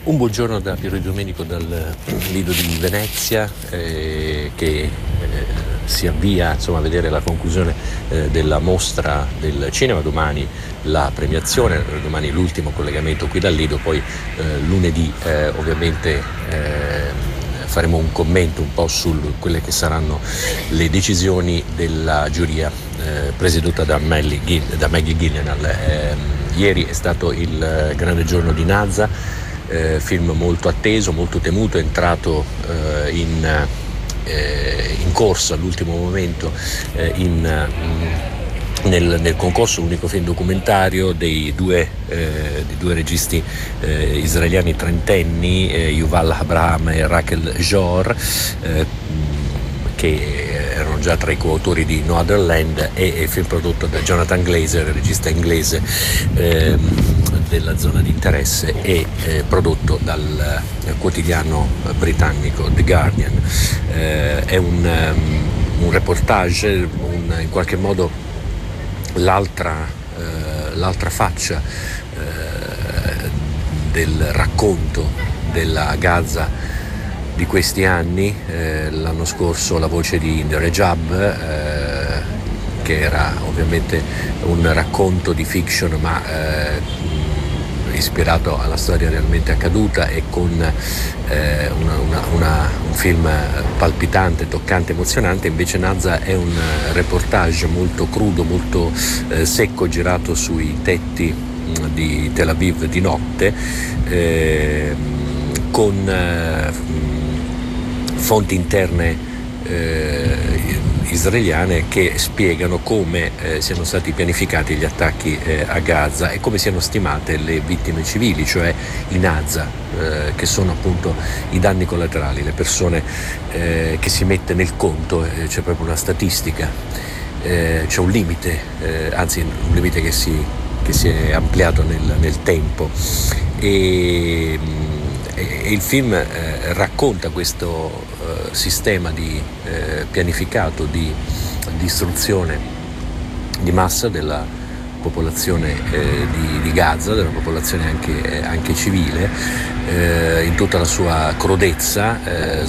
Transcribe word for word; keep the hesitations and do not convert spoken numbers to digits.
Un buongiorno da Piero Di Domenico dal Lido di Venezia eh, che eh, si avvia insomma, a vedere la conclusione eh, della mostra del cinema, domani la premiazione, domani l'ultimo collegamento qui dal Lido, poi eh, lunedì eh, ovviamente eh, faremo un commento un po' su quelle che saranno le decisioni della giuria eh, presieduta da, Melly, da Maggie Gyllenhaal. Eh, ieri è stato il grande giorno di Nazza. Eh, film molto atteso, molto temuto, è entrato eh, in, eh, in corsa all'ultimo momento eh, in, mh, nel, nel concorso, l'unico film documentario dei due, eh, dei due registi eh, israeliani trentenni, eh, Yuval Abraham e Rachel Jor, eh, che erano già tra i coautori di No Other Land, e il film prodotto da Jonathan Glazer, regista inglese eh, della zona di interesse, e eh, prodotto dal eh, quotidiano britannico The Guardian. Eh, è un, um, un reportage, un, in qualche modo l'altra, eh, l'altra faccia eh, del racconto della Gaza di questi anni. Eh, l'anno scorso La voce di Inde Rejab, eh, che era ovviamente un racconto di fiction ma eh, ispirato alla storia realmente accaduta, e con eh, una, una, una, un film palpitante, toccante, emozionante. Invece Nazza è un reportage molto crudo, molto eh, secco, girato sui tetti di Tel Aviv di notte, eh, con eh, fonti interne eh, israeliane che spiegano come eh, siano stati pianificati gli attacchi eh, a Gaza e come siano stimate le vittime civili, cioè i Nazza, eh, che sono appunto i danni collaterali, le persone eh, che si mette nel conto. Eh, c'è proprio una statistica, eh, c'è un limite, eh, anzi un limite che si, che si è ampliato nel, nel tempo, e E il film eh, racconta questo eh, sistema di eh, pianificato di distruzione di massa della popolazione eh, di, di Gaza, della popolazione anche, eh, anche civile, eh, in tutta la sua crudezza, eh,